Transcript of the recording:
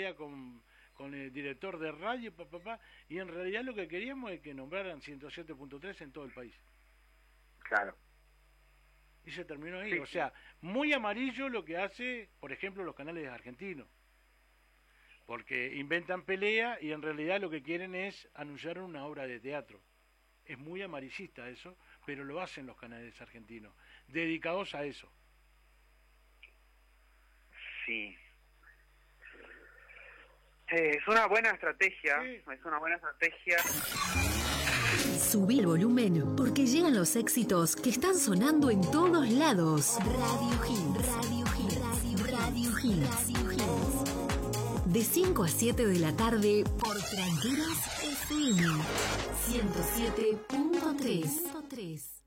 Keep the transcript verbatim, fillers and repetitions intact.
pelea con, con el director de radio, pa, pa, pa, y en realidad lo que queríamos es que nombraran ciento siete punto tres en todo el país. Claro. Y se terminó ahí. Sí, o sea, muy amarillo lo que hace, por ejemplo, los canales argentinos. Porque inventan pelea y en realidad lo que quieren es anunciar una obra de teatro. Es muy amarillista eso, pero lo hacen los canales argentinos, dedicados a eso. Sí. Eh, es una buena estrategia, Sí. es una buena estrategia. Subí el volumen, porque llegan los éxitos que están sonando en todos lados. Radio Hits, Radio Hits, Radio, Radio Hits, Radio Hits. De cinco a siete de la tarde por Tranqueras F M ciento siete punto tres.